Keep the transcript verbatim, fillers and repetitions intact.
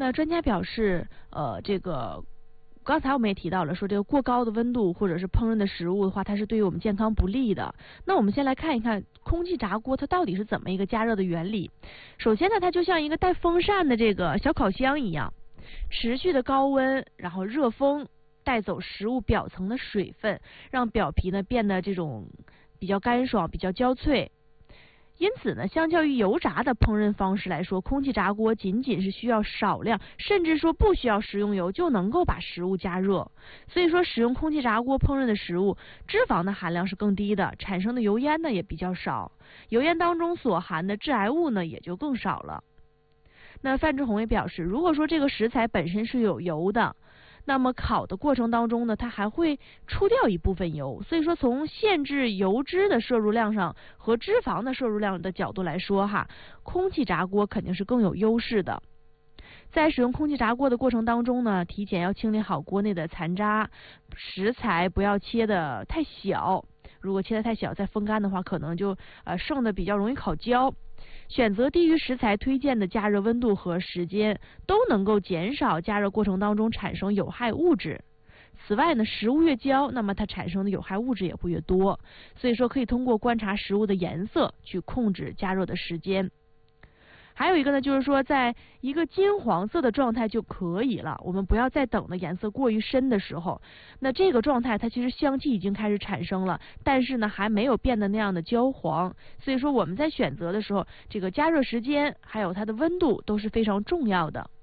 那专家表示，呃，这个刚才我们也提到了，说这个过高的温度或者是烹饪的食物的话，它是对于我们健康不利的。那我们先来看一看空气炸锅它到底是怎么一个加热的原理。首先呢，它就像一个带风扇的这个小烤箱一样，持续的高温，然后热风带走食物表层的水分，让表皮呢变得这种比较干爽、比较焦脆。因此呢，相较于油炸的烹饪方式来说，空气炸锅仅仅是需要少量，甚至说不需要食用油就能够把食物加热。所以说，使用空气炸锅烹饪的食物，脂肪的含量是更低的，产生的油烟呢也比较少，油烟当中所含的致癌物呢也就更少了。那范志红也表示，如果说这个食材本身是有油的，那么烤的过程当中呢，它还会出掉一部分油，所以说从限制油脂的摄入量上和脂肪的摄入量的角度来说哈，空气炸锅肯定是更有优势的。在使用空气炸锅的过程当中呢，提前要清理好锅内的残渣，食材不要切得太小，如果切得太小再风干的话，可能就呃剩的比较容易烤焦。选择低于食材推荐的加热温度和时间，都能够减少加热过程当中产生有害物质。此外呢，食物越焦，那么它产生的有害物质也会越多，所以说可以通过观察食物的颜色去控制加热的时间。还有一个呢，就是说在一个金黄色的状态就可以了，我们不要再等的颜色过于深的时候，那这个状态它其实香气已经开始产生了，但是呢还没有变得那样的焦黄，所以说我们在选择的时候，这个加热时间还有它的温度都是非常重要的。